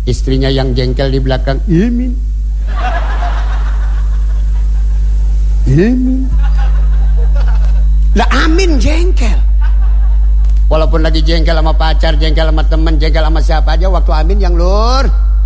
Istrinya yang jengkel di belakang, Imin. Lah Amin jengkel. Walaupun lagi jengkel sama pacar, jengkel sama temen, jengkel sama siapa aja, waktu Amin yang lur